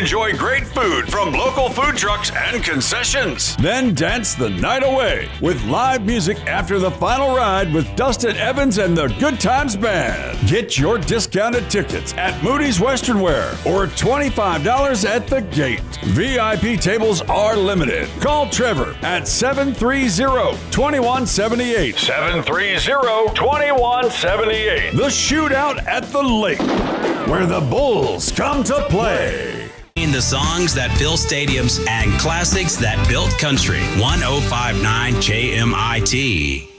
enjoy great food from local food trucks and concessions. Then dance the night away with live music after the final ride with Dustin Evans and the Good Times Band. Get your discounted tickets at Moody's Western Wear or $25 at the gate. VIP tables are limited. Call Trevor at 730-2178. 730-2178. The Shootout at the Lake, where the Bulls come to play. In the songs that fill stadiums and classics that built country. 105.9 JMIT.